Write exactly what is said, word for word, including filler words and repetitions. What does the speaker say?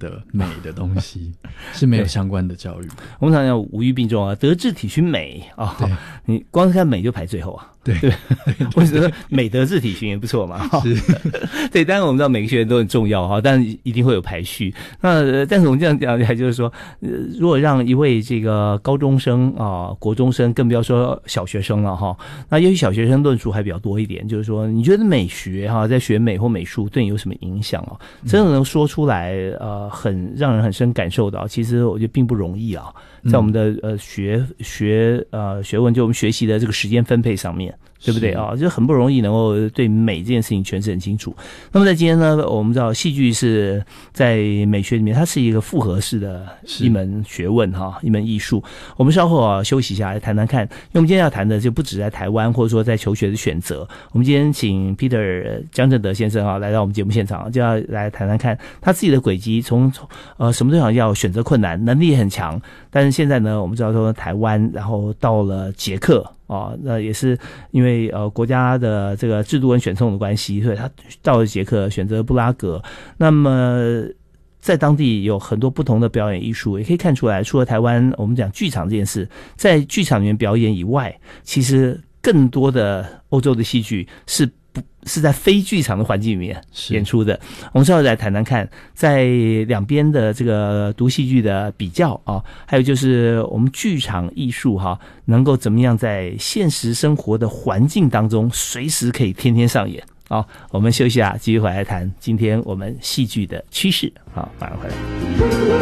的美的东西，是没有相关的教育。 我们常讲五育并重啊，德智体群美啊，你光是看美就排最后啊。 对对，我觉得美德智体群也不错嘛。是，对，当然我们知道每个学员都很重要哈，但一定会有排序。那但是我们这样讲起来，就是说，呃，如果让一位这个高中生啊、国中生，更不要说小学生了哈，那也许小学生论述还比较多一点，就是说，你觉得美学哈，在学美或美术对你有什么影响啊？真的能说出来，呃，很让人很深感受到，其实我觉得并不容易啊。在我们的呃学学呃学问，就我们学习的这个时间分配上面，对不对啊？就很不容易能够对美这件事情诠释很清楚。那么在今天呢，我们知道戏剧是在美学里面，它是一个复合式的一门学问哈，一门艺术。我们稍后啊休息一下来谈谈看，因为我们今天要谈的就不止在台湾，或者说在求学的选择。我们今天请 Peter 江正德先生啊来到我们节目现场，就要来谈谈看他自己的轨迹，从呃什么地方要选择困难，能力也很强，但是现在呢，我们知道说台湾，然后到了捷克啊、哦，那也是因为呃国家的这个制度跟选送的关系，所以他到了捷克选择布拉格。那么在当地有很多不同的表演艺术，也可以看出来，除了台湾我们讲剧场这件事，在剧场里面表演以外，其实更多的欧洲的戏剧是不是在非剧场的环境里面演出的。我们稍后来谈谈看，在两边的这个读戏剧的比较啊，还有就是我们剧场艺术哈、啊，能够怎么样在现实生活的环境当中，随时可以天天上演。好，我们休息啊，继续回来谈今天我们戏剧的趋势。好，马上回来。